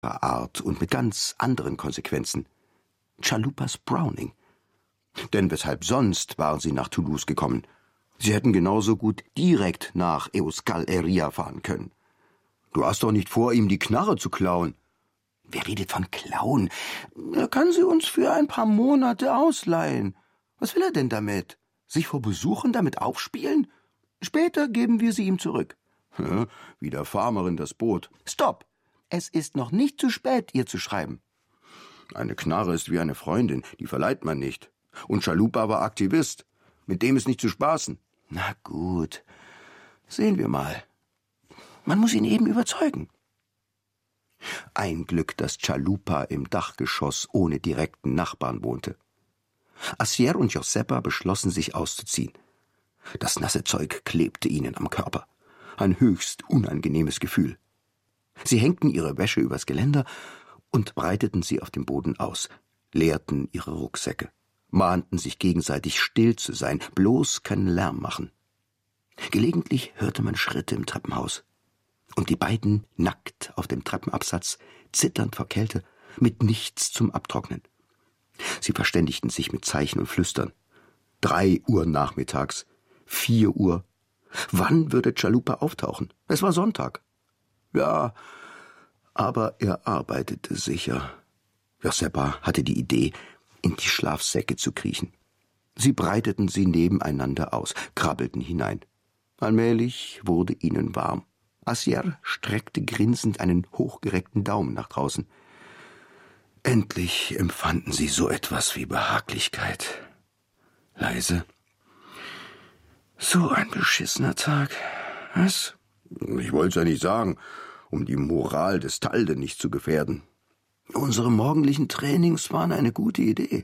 Art und mit ganz anderen Konsequenzen. Chalupas Browning. Denn weshalb sonst waren sie nach Toulouse gekommen? Sie hätten genauso gut direkt nach Euskal Herria fahren können. Du hast doch nicht vor, ihm die Knarre zu klauen. Wer redet von klauen? Er kann sie uns für ein paar Monate ausleihen. Was will er denn damit? Sich vor Besuchen damit aufspielen? Später geben wir sie ihm zurück. Wie der Farmerin das Boot. Stopp! Es ist noch nicht zu spät, ihr zu schreiben. Eine Knarre ist wie eine Freundin, die verleiht man nicht. Und Chalupa war Aktivist. Mit dem ist nicht zu spaßen. Na gut, sehen wir mal. Man muss ihn eben überzeugen. Ein Glück, dass Chalupa im Dachgeschoss ohne direkten Nachbarn wohnte. Asier und Josepa beschlossen, sich auszuziehen. Das nasse Zeug klebte ihnen am Körper. Ein höchst unangenehmes Gefühl. Sie hängten ihre Wäsche übers Geländer und breiteten sie auf dem Boden aus, leerten ihre Rucksäcke, mahnten sich gegenseitig still zu sein, bloß keinen Lärm machen. Gelegentlich hörte man Schritte im Treppenhaus. Und die beiden nackt auf dem Treppenabsatz, zitternd vor Kälte, mit nichts zum Abtrocknen. Sie verständigten sich mit Zeichen und Flüstern. 3 Uhr nachmittags, 4 Uhr. Wann würde Chalupa auftauchen? Es war Sonntag. Ja, aber er arbeitete sicher. Josepa hatte die Idee, in die Schlafsäcke zu kriechen. Sie breiteten sie nebeneinander aus, krabbelten hinein. Allmählich wurde ihnen warm. Asier streckte grinsend einen hochgereckten Daumen nach draußen. Endlich empfanden sie so etwas wie Behaglichkeit. Leise. So ein beschissener Tag. Was? Ich wollt's ja nicht sagen, um die Moral des Talde nicht zu gefährden. Unsere morgendlichen Trainings waren eine gute Idee.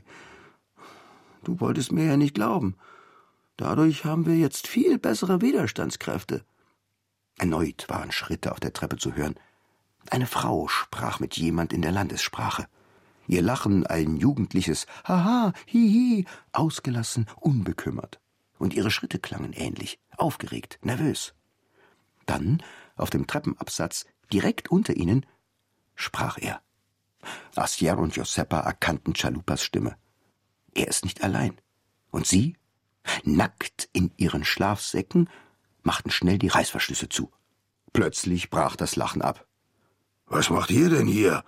Du wolltest mir ja nicht glauben. Dadurch haben wir jetzt viel bessere Widerstandskräfte. Erneut waren Schritte auf der Treppe zu hören. Eine Frau sprach mit jemand in der Landessprache. Ihr Lachen ein jugendliches Haha, hihi, ausgelassen, unbekümmert. Und ihre Schritte klangen ähnlich, aufgeregt, nervös. Dann, auf dem Treppenabsatz, direkt unter ihnen, sprach er. Asier und Josepa erkannten Chalupas Stimme. Er ist nicht allein. Und sie, nackt in ihren Schlafsäcken, machten schnell die Reißverschlüsse zu. Plötzlich brach das Lachen ab. »Was macht ihr denn hier?«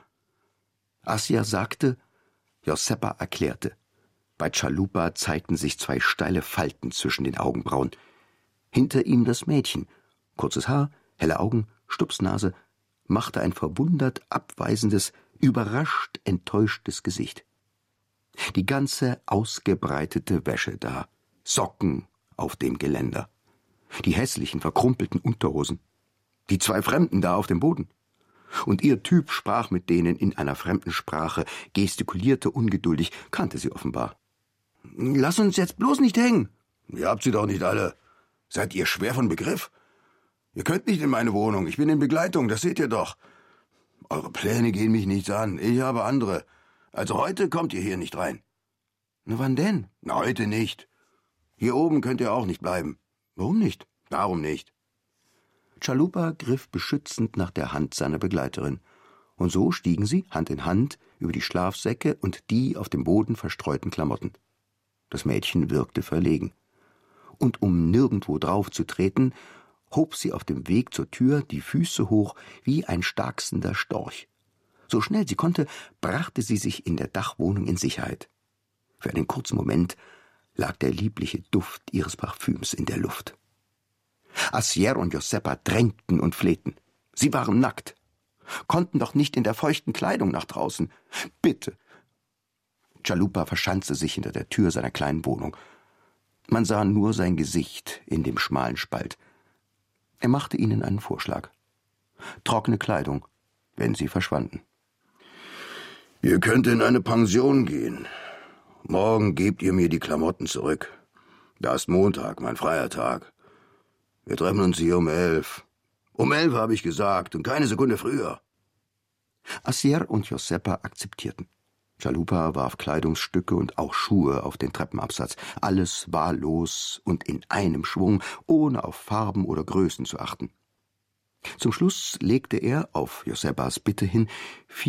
Asier sagte, Josepa erklärte. Bei Chalupa zeigten sich 2 steile Falten zwischen den Augenbrauen. Hinter ihm das Mädchen, kurzes Haar, helle Augen, Stupsnase, machte ein verwundert abweisendes, überrascht enttäuschtes Gesicht. Die ganze ausgebreitete Wäsche da, Socken auf dem Geländer, die hässlichen, verkrumpelten Unterhosen, die 2 Fremden da auf dem Boden. Und ihr Typ sprach mit denen in einer fremden Sprache, gestikulierte ungeduldig, kannte sie offenbar. »Lass uns jetzt bloß nicht hängen!« »Ihr habt sie doch nicht alle. Seid ihr schwer von Begriff? Ihr könnt nicht in meine Wohnung, ich bin in Begleitung, das seht ihr doch. Eure Pläne gehen mich nichts an, ich habe andere. Also heute kommt ihr hier nicht rein.« »Na, wann denn?« »Na, heute nicht. Hier oben könnt ihr auch nicht bleiben.« »Warum nicht?« »Darum nicht.« Chalupa griff beschützend nach der Hand seiner Begleiterin, und so stiegen sie, Hand in Hand, über die Schlafsäcke und die auf dem Boden verstreuten Klamotten. Das Mädchen wirkte verlegen. Und um nirgendwo drauf zu treten, hob sie auf dem Weg zur Tür die Füße hoch wie ein starksender Storch. So schnell sie konnte, brachte sie sich in der Dachwohnung in Sicherheit. Für einen kurzen Moment lag der liebliche Duft ihres Parfüms in der Luft. Asier und Josepa drängten und flehten. Sie waren nackt, konnten doch nicht in der feuchten Kleidung nach draußen. Bitte! Chalupa verschanzte sich hinter der Tür seiner kleinen Wohnung. Man sah nur sein Gesicht in dem schmalen Spalt. Er machte ihnen einen Vorschlag. Trockene Kleidung, wenn sie verschwanden. »Ihr könnt in eine Pension gehen. Morgen gebt ihr mir die Klamotten zurück. Da ist Montag, mein freier Tag. Wir treffen uns hier um 11. Um 11 habe ich gesagt und keine Sekunde früher.« Asier und Josepa akzeptierten. Chalupa warf Kleidungsstücke und auch Schuhe auf den Treppenabsatz. Alles wahllos und in einem Schwung, ohne auf Farben oder Größen zu achten. Zum Schluss legte er, auf Josebas Bitte hin,